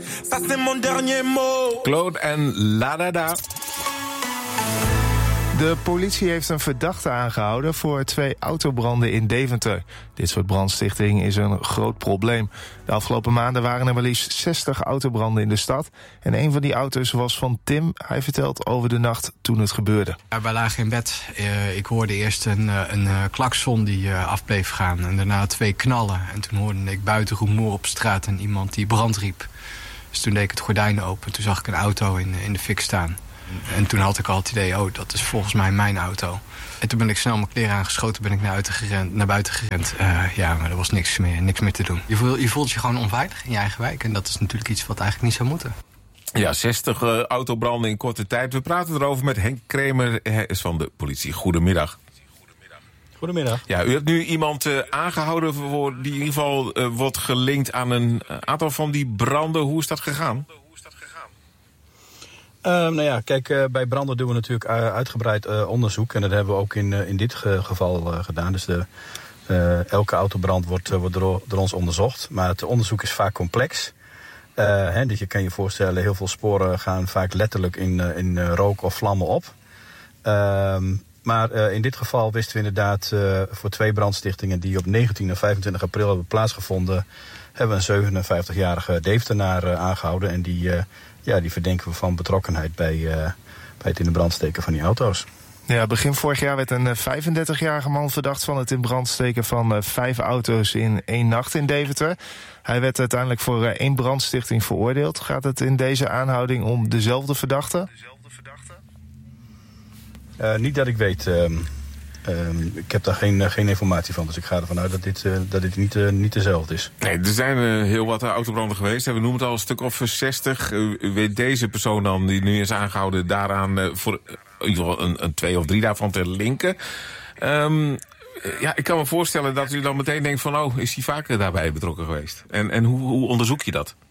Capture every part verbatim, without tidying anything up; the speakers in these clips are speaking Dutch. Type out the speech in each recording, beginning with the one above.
Ça c'est mon dernier mot. Claude en La Da Da. De politie heeft een verdachte aangehouden voor twee autobranden in Deventer. Dit soort brandstichting is een groot probleem. De afgelopen maanden waren er maar liefst zestig autobranden in de stad. En een van die auto's was van Tim. Hij vertelt over de nacht toen het gebeurde. Ja, wij lagen in bed. Uh, ik hoorde eerst een, een uh, klakson die uh, af bleef gaan. En daarna twee knallen. En toen hoorde ik buiten rumoer op straat en iemand die brand riep. Dus toen deed ik het gordijn open. Toen zag ik een auto in, in de fik staan. En toen had ik al het idee, oh, dat is volgens mij mijn auto. En toen ben ik snel mijn kleren aangeschoten, ben ik naar buiten gerend. Naar buiten gerend. Uh, ja, maar er was niks meer, niks meer te doen. Je voelt, je voelt je gewoon onveilig in je eigen wijk. En dat is natuurlijk iets wat eigenlijk niet zou moeten. Ja, zestig uh, autobranden in korte tijd. We praten erover met Henk Kremer, hij is van de politie. Goedemiddag. Goedemiddag. Ja, u hebt nu iemand uh, aangehouden voor die in ieder geval uh, wordt gelinkt aan een aantal van die branden. Hoe is dat gegaan? Uh, nou ja, kijk, uh, bij branden doen we natuurlijk uh, uitgebreid uh, onderzoek. En dat hebben we ook in, uh, in dit ge- geval uh, gedaan. Dus de, uh, elke autobrand wordt, uh, wordt door, door ons onderzocht. Maar het onderzoek is vaak complex. Uh, hè, dus je kan je voorstellen, heel veel sporen gaan vaak letterlijk in, uh, in uh, rook of vlammen op. Uh, maar uh, in dit geval wisten we inderdaad uh, voor twee brandstichtingen die op negentien en vijfentwintig april hebben plaatsgevonden, hebben we een zevenenvijftigjarige Deventenaar uh, aangehouden. En die... Uh, Ja, die verdenken we van betrokkenheid bij, uh, bij het in de brand steken van die auto's. Ja, begin vorig jaar werd een vijfendertigjarige man verdacht van het in brand steken van uh, vijf auto's in één nacht in Deventer. Hij werd uiteindelijk voor uh, één brandstichting veroordeeld. Gaat het in deze aanhouding om dezelfde verdachte? Uh, niet dat ik weet. Uh, uh, ik heb daar geen, uh, geen informatie van, dus ik ga ervan uit dat dit, uh, dat dit niet, uh, niet dezelfde is. Nee, er zijn uh, heel wat autobranden geweest. We noemen het al een stuk of zestig. U, u weet deze persoon dan, die nu is aangehouden, daaraan uh, voor uh, in ieder geval een, een twee of drie daarvan te linken. Um, ja, ik kan me voorstellen dat u dan meteen denkt van, oh, is hij vaker daarbij betrokken geweest? En, en hoe, hoe onderzoek je dat?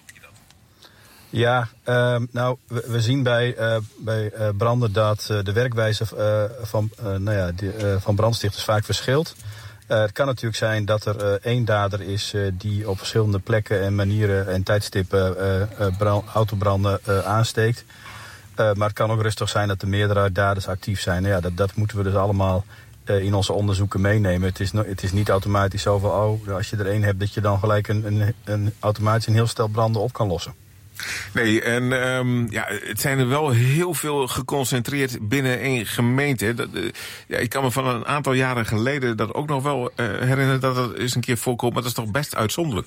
Ja, uh, nou, we, we zien bij, uh, bij uh, branden dat uh, de werkwijze uh, van, uh, nou ja, die, uh, van brandstichters vaak verschilt. Uh, het kan natuurlijk zijn dat er uh, één dader is uh, die op verschillende plekken en manieren en tijdstippen uh, uh, brand, autobranden uh, aansteekt. Uh, maar het kan ook rustig zijn dat er meerdere daders actief zijn. Nou ja, dat, dat moeten we dus allemaal uh, in onze onderzoeken meenemen. Het is, no, het is niet automatisch zo van, oh, als je er één hebt, dat je dan gelijk een, een, een automatisch een heel stel branden op kan lossen. Nee, en um, ja, het zijn er wel heel veel geconcentreerd binnen één gemeente. Dat, uh, ja, ik kan me van een aantal jaren geleden dat ook nog wel uh, herinneren dat het eens een keer voorkomt. Maar dat is toch best uitzonderlijk?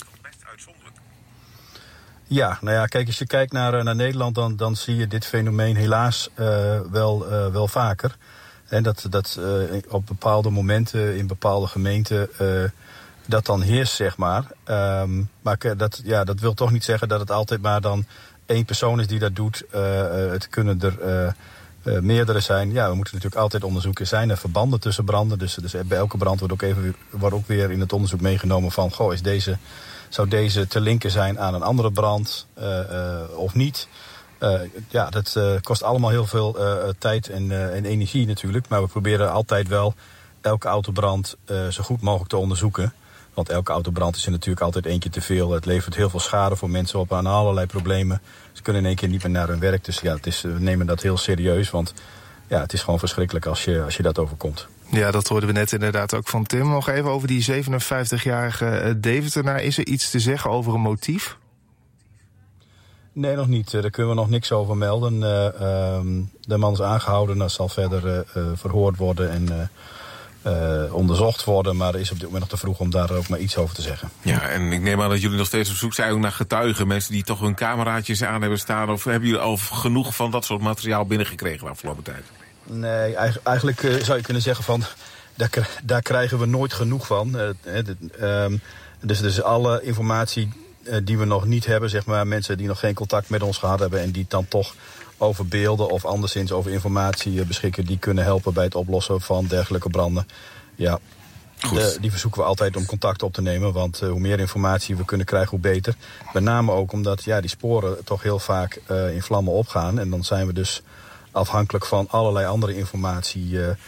Ja, nou ja, kijk, als je kijkt naar, naar Nederland, dan, dan zie je dit fenomeen helaas uh, wel, uh, wel vaker. En dat, dat uh, op bepaalde momenten in bepaalde gemeenten uh, dat dan heerst, zeg maar. Um, maar dat, ja, dat wil toch niet zeggen dat het altijd maar dan één persoon is die dat doet. Uh, uh, het kunnen er uh, uh, meerdere zijn. Ja, we moeten natuurlijk altijd onderzoeken. Zijn er verbanden tussen branden? Dus, dus bij elke brand wordt ook, even, wordt ook weer in het onderzoek meegenomen van, goh, is deze, zou deze te linken zijn aan een andere brand uh, uh, of niet? Uh, ja, dat uh, kost allemaal heel veel uh, tijd en, uh, en energie natuurlijk. Maar we proberen altijd wel elke autobrand uh, zo goed mogelijk te onderzoeken. Want elke autobrand is er natuurlijk altijd eentje te veel. Het levert heel veel schade voor mensen op aan allerlei problemen. Ze kunnen in één keer niet meer naar hun werk. Dus ja, het is, we nemen dat heel serieus. Want ja, het is gewoon verschrikkelijk als je, als je dat overkomt. Ja, dat hoorden we net inderdaad ook van Tim. Nog even over die zevenenvijftigjarige Deventenaar. Is er iets te zeggen over een motief? Nee, nog niet. Daar kunnen we nog niks over melden. Uh, um, de man is aangehouden. Dat zal verder uh, uh, verhoord worden en uh, uh, onderzocht worden. Maar er is op dit moment nog te vroeg om daar ook maar iets over te zeggen. Ja, en ik neem aan dat jullie nog steeds op zoek zijn ook naar getuigen. Mensen die toch hun cameraatjes aan hebben staan. Of hebben jullie al genoeg van dat soort materiaal binnengekregen de afgelopen tijd? Nee, eigenlijk uh, zou je kunnen zeggen van, daar, daar krijgen we nooit genoeg van. Uh, uh, um, dus, dus alle informatie uh, die we nog niet hebben, zeg maar, mensen die nog geen contact met ons gehad hebben en die dan toch over beelden of anderszins over informatie uh, beschikken, die kunnen helpen bij het oplossen van dergelijke branden. Ja, de, die verzoeken we altijd om contact op te nemen, want uh, hoe meer informatie we kunnen krijgen, hoe beter. Met name ook omdat ja, die sporen toch heel vaak uh, in vlammen opgaan en dan zijn we dus afhankelijk van allerlei andere informatie uh,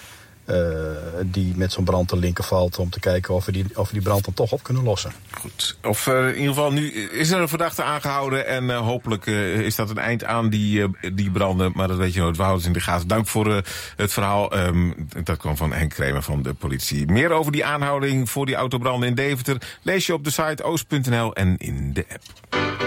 uh, die met zo'n brand te linker valt, om te kijken of we die, of we die brand dan toch op kunnen lossen. Goed. Of uh, in ieder geval, nu is er een verdachte aangehouden en uh, hopelijk uh, is dat een eind aan die, uh, die branden. Maar dat weet je nooit, we houden het in de gaten. Dank voor uh, het verhaal. Um, dat kwam van Henk Kremer van de politie. Meer over die aanhouding voor die autobranden in Deventer lees je op de site oost punt n l en in de app.